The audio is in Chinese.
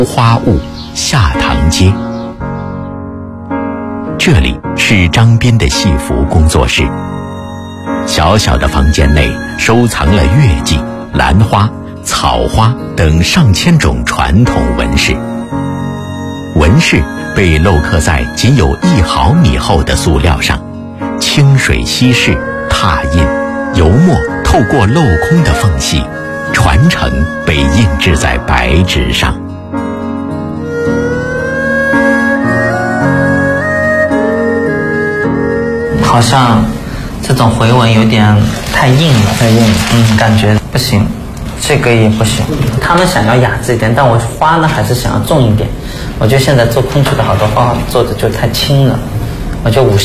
花坞下塘街。这里是张斌的戏服工作室。小小的房间内收藏了月季、兰花、草花等上千种传统纹饰。纹饰被镂刻在仅有1毫米厚的塑料上，清水稀释、拓印，油墨透过镂空的缝隙，传承被印制在白纸上。 好像这种回纹有点太硬了，感觉不行，这个也不行。他们想要雅致一点，但我花呢还是想要重一点。我觉得现在做昆曲的好多花做的就太轻了，我觉得